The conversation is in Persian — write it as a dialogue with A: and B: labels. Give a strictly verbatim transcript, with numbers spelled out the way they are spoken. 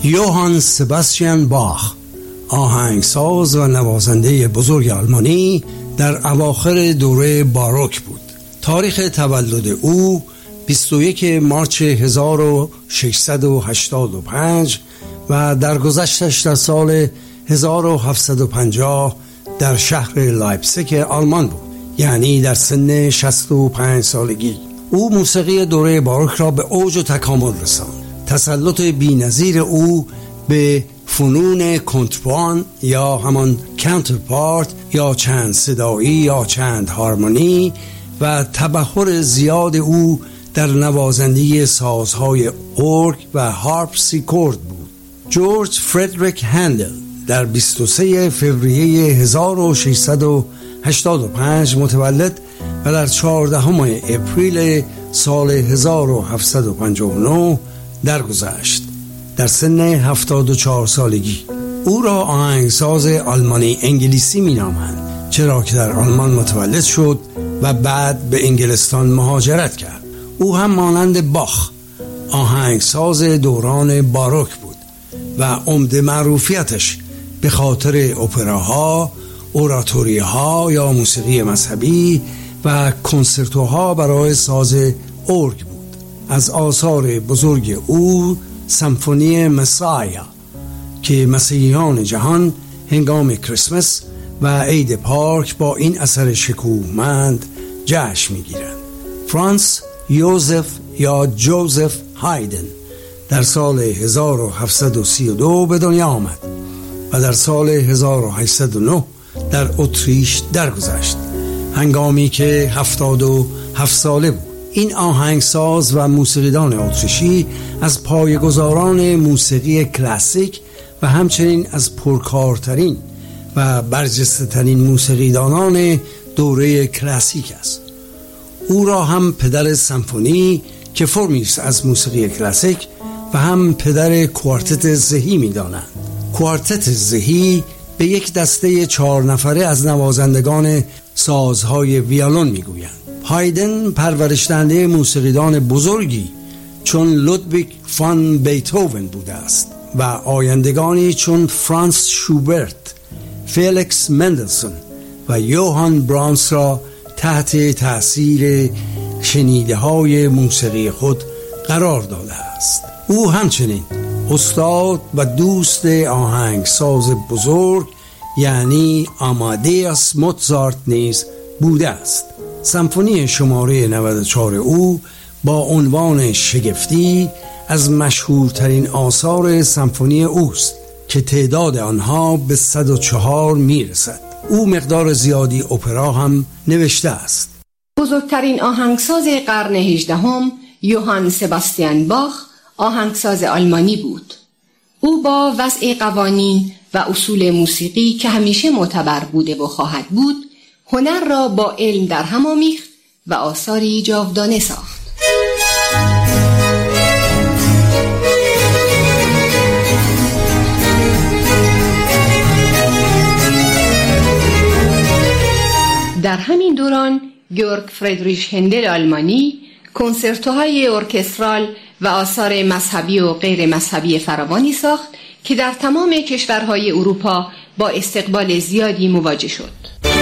A: یوهان سباستیان باخ، آهنگساز و نوازنده بزرگ آلمانی، در اواخر دوره باروک بود. تاریخ تولد او بیست و یکم مارس هزار و ششصد و هشتاد و پنج و درگذشتش در سال هزار و هفتصد و پنجاه در شهر لایپزیگ آلمان بود، یعنی در سن شصت و پنج سالگی. او موسیقی دوره باروک را به اوج و تکامل رساند. تسلط بی‌نظیر او به فنون کنتربان یا همان کانترپارت یا چند صدایی یا چند هارمونی و تبحر زیاد او در نوازندگی سازهای ارگ و هارپسیکورد بود. جورج فردریک هندل در بیست و سوم فوریه هزار و ششصد و هشتاد و پنج متولد و در چهاردهم اپریل سال هزار و هفتصد و پنجاه و نه درگذشت در سن هفتاد و چهار سالگی. او را آهنگساز آلمانی انگلیسی می نامند، چرا که در آلمان متولد شد و بعد به انگلستان مهاجرت کرد. او هم مانند باخ آهنگساز دوران باروک بود و عمده معروفیتش به خاطر اپراها، اوراتوری‌ها یا موسیقی مذهبی و کنسرتوها برای ساز ارگ بود. از آثار بزرگ او سمفونی مسایا که مسیحیان جهان هنگام کریسمس و عید پاک با این اثر شکوهمند جشن می‌گیرند. فرانس یوزف یا جوزف هایدن در سال هزار و هفتصد و سی و دو به دنیا آمد و در سال هزار و هشتصد و نه در اتریش درگذشت، هنگامی که هفتاد و هفت ساله بود. این آهنگساز و موسیقیدان اتریشی از پایه‌گذاران موسیقی کلاسیک و همچنین از پرکارترین و برجسته‌ترین موسیقیدانان دوره کلاسیک است. او را هم پدر سمفونی که فرمی است از موسیقی کلاسیک و هم پدر کوارتت زهی می دانند. کوارتت زهی به یک دسته چهار نفره از نوازندگان سازهای ویولون می گویند. هایدن پرورش دهنده موسیقیدان بزرگی چون لودویگ فان بیتهوون بوده است و آیندگانی چون فرانس شوبرت، فلیکس مندلسون و یوهان برامس را تحت تأثیر شنیده های موسیقی خود قرار داده است. او همچنین استاد و دوست آهنگساز بزرگ یعنی آمادئوس موزارت نیز بوده است. سمفونی شماره نود و چهار او با عنوان شگفتی از مشهورترین آثار سمفونی اوست که تعداد آنها به صد و چهار میرسد. او مقدار زیادی اپرا هم نوشته است.
B: بزرگترین آهنگساز قرن هجدهم یوهان سباستیان باخ آهنگساز آلمانی بود. او با وضع قوانین و اصول موسیقی که همیشه معتبر بوده و خواهد بود، هنر را با علم در هم آمیخت و آثاری جاودانه ساخت. در همین دوران گیورگ فریدریش هندل آلمانی کنسرتوهای ارکسترال و آثار مذهبی و غیر مذهبی فراوانی ساخت که در تمام کشورهای اروپا با استقبال زیادی مواجه شد.